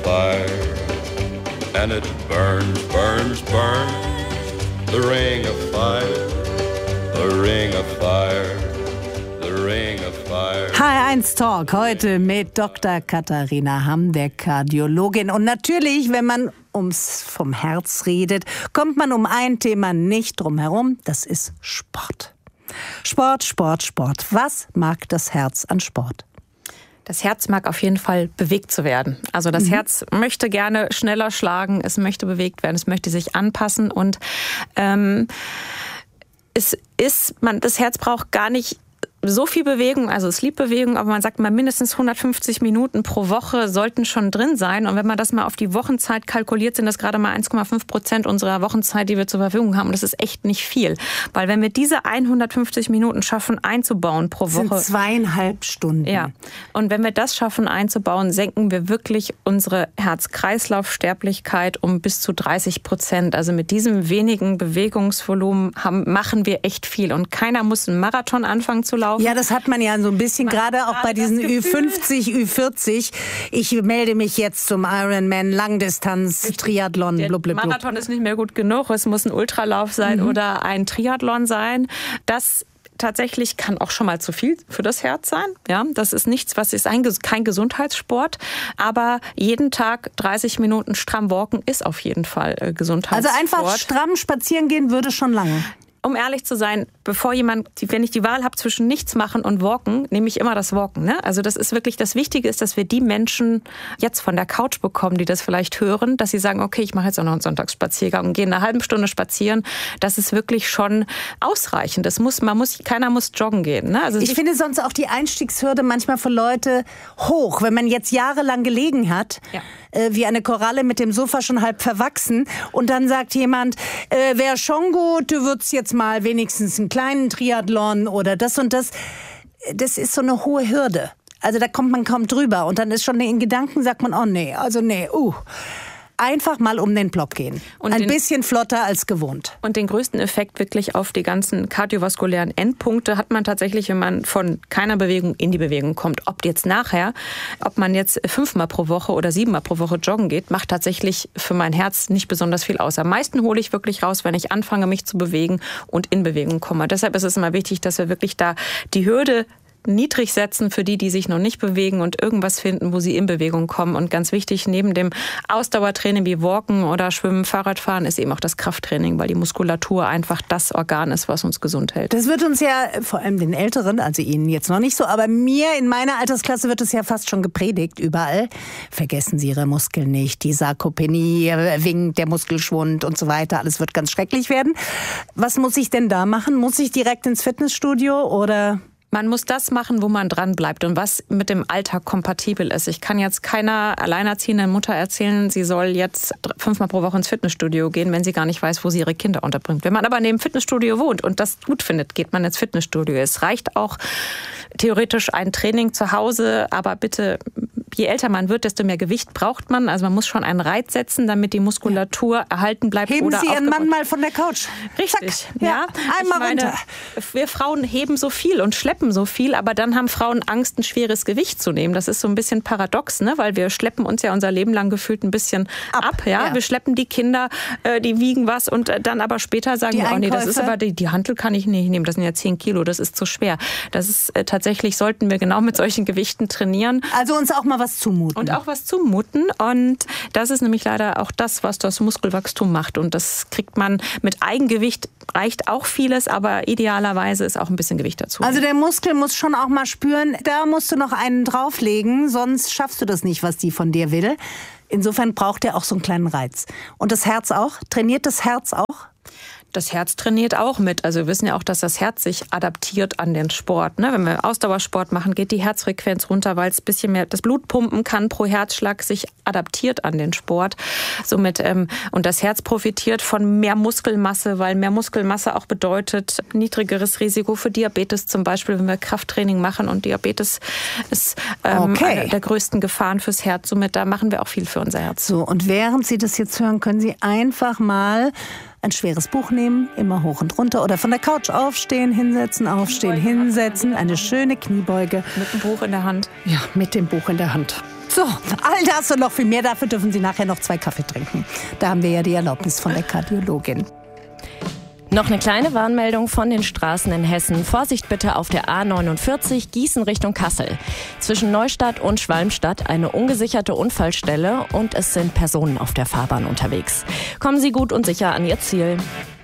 fire, and it burns, burns, burns. The ring of fire, the ring of fire, the ring of fire. HR1 Talk heute mit Dr. Katharina Hamm, der Kardiologin. Und natürlich, wenn man vom Herz redet, kommt man um ein Thema nicht drum herum. Das ist Sport. Sport, Sport, Sport. Was mag das Herz an Sport? Das Herz mag auf jeden Fall bewegt zu werden. Also das Herz möchte gerne schneller schlagen, es möchte bewegt werden, es möchte sich anpassen und das Herz braucht gar nicht so viel Bewegung, also es liebt Bewegung, aber man sagt mal mindestens 150 Minuten pro Woche sollten schon drin sein. Und wenn man das mal auf die Wochenzeit kalkuliert, sind das gerade mal 1,5% unserer Wochenzeit, die wir zur Verfügung haben. Und das ist echt nicht viel. Weil wenn wir diese 150 Minuten schaffen einzubauen pro Woche. Das sind 2,5 Stunden. Ja. Und wenn wir das schaffen einzubauen, senken wir wirklich unsere Herz-Kreislauf-Sterblichkeit um bis zu 30%. Also mit diesem wenigen Bewegungsvolumen machen wir echt viel. Und keiner muss einen Marathon anfangen zu laufen. Ja, das hat man ja so ein bisschen, gerade auch bei diesen Ü50, Ü40. Ich melde mich jetzt zum Ironman, Langdistanz, Triathlon, blub. Marathon ist nicht mehr gut genug. Es muss ein Ultralauf sein oder ein Triathlon sein. Das tatsächlich kann auch schon mal zu viel für das Herz sein. Ja, das ist nichts, kein Gesundheitssport. Aber jeden Tag 30 Minuten stramm walken ist auf jeden Fall Gesundheitssport. Also einfach stramm spazieren gehen würde schon lange. Um ehrlich zu sein, wenn ich die Wahl habe zwischen nichts machen und walken, nehme ich immer das Walken. Ne? Also das ist wirklich, das Wichtige ist, dass wir die Menschen jetzt von der Couch bekommen, die das vielleicht hören, dass sie sagen, okay, ich mache jetzt auch noch einen Sonntagsspaziergang und gehe eine halbe Stunde spazieren. Das ist wirklich schon ausreichend. Keiner muss joggen gehen. Ne? Also ich finde sonst auch die Einstiegshürde manchmal für Leute hoch. Wenn man jetzt jahrelang gelegen hat, wie eine Koralle mit dem Sofa schon halb verwachsen und dann sagt jemand, wäre schon gut, du würdest jetzt mal wenigstens einen kleinen Triathlon oder das und das. Das ist so eine hohe Hürde. Also da kommt man kaum drüber. Und dann ist schon in Gedanken, sagt man, oh nee, einfach mal um den Block gehen. Und ein bisschen flotter als gewohnt. Und den größten Effekt wirklich auf die ganzen kardiovaskulären Endpunkte hat man tatsächlich, wenn man von keiner Bewegung in die Bewegung kommt. Ob man jetzt 5-mal pro Woche oder 7-mal pro Woche joggen geht, macht tatsächlich für mein Herz nicht besonders viel aus. Am meisten hole ich wirklich raus, wenn ich anfange, mich zu bewegen und in Bewegung komme. Deshalb ist es immer wichtig, dass wir wirklich da die Hürde niedrig setzen für die sich noch nicht bewegen und irgendwas finden, wo sie in Bewegung kommen. Und ganz wichtig, neben dem Ausdauertraining wie Walken oder Schwimmen, Fahrradfahren, ist eben auch das Krafttraining, weil die Muskulatur einfach das Organ ist, was uns gesund hält. Das wird uns ja, vor allem den Älteren, also Ihnen jetzt noch nicht so, aber mir in meiner Altersklasse wird es ja fast schon gepredigt, überall. Vergessen Sie Ihre Muskeln nicht, die Sarkopenie winkt, der Muskelschwund und so weiter, alles wird ganz schrecklich werden. Was muss ich denn da machen? Muss ich direkt ins Fitnessstudio oder... Man muss das machen, wo man dran bleibt und was mit dem Alltag kompatibel ist. Ich kann jetzt keiner alleinerziehenden Mutter erzählen, sie soll jetzt 5-mal pro Woche ins Fitnessstudio gehen, wenn sie gar nicht weiß, wo sie ihre Kinder unterbringt. Wenn man aber neben Fitnessstudio wohnt und das gut findet, geht man ins Fitnessstudio. Es reicht auch theoretisch ein Training zu Hause, aber bitte, je älter man wird, desto mehr Gewicht braucht man. Also man muss schon einen Reiz setzen, damit die Muskulatur erhalten bleibt. Heben Sie Ihren Mann mal von der Couch. Richtig, zack, ja. Einmal runter. Wir Frauen heben so viel und schleppen so viel, aber dann haben Frauen Angst, ein schweres Gewicht zu nehmen. Das ist so ein bisschen paradox, ne? Weil wir schleppen uns ja unser Leben lang gefühlt ein bisschen ab. Ja? Wir schleppen die Kinder, die wiegen was und dann aber später sagen wir, nee, das ist aber die Hantel kann ich nicht nehmen, das sind ja 10 Kilo, das ist zu schwer. Das ist tatsächlich, sollten wir genau mit solchen Gewichten trainieren. Also uns auch mal was zumuten. Und auch was zumuten und das ist nämlich leider auch das, was das Muskelwachstum macht und das kriegt man mit Eigengewicht, reicht auch vieles, aber idealerweise ist auch ein bisschen Gewicht dazu. Also der Muskel muss schon auch mal spüren, da musst du noch einen drauflegen, sonst schaffst du das nicht, was die von dir will. Insofern braucht er auch so einen kleinen Reiz. Und das Herz auch? Trainiert das Herz auch? Das Herz trainiert auch mit. Also wir wissen ja auch, dass das Herz sich adaptiert an den Sport. Ne? Wenn wir Ausdauersport machen, geht die Herzfrequenz runter, weil es ein bisschen mehr das Blut pumpen kann pro Herzschlag, sich adaptiert an den Sport. Somit, und das Herz profitiert von mehr Muskelmasse, weil mehr Muskelmasse auch bedeutet niedrigeres Risiko für Diabetes zum Beispiel, wenn wir Krafttraining machen. Und Diabetes ist eine der größten Gefahren fürs Herz. Somit, da machen wir auch viel für unser Herz. So, und während Sie das jetzt hören, können Sie einfach mal ein schweres Buch nehmen, immer hoch und runter oder von der Couch aufstehen, hinsetzen, aufstehen, hinsetzen, eine schöne Kniebeuge. Mit dem Buch in der Hand. Ja, mit dem Buch in der Hand. So, all das und noch viel mehr. Dafür dürfen Sie nachher noch 2 Kaffee trinken. Da haben wir ja die Erlaubnis von der Kardiologin. Noch eine kleine Warnmeldung von den Straßen in Hessen. Vorsicht bitte auf der A49 Gießen Richtung Kassel. Zwischen Neustadt und Schwalmstadt eine ungesicherte Unfallstelle und es sind Personen auf der Fahrbahn unterwegs. Kommen Sie gut und sicher an Ihr Ziel.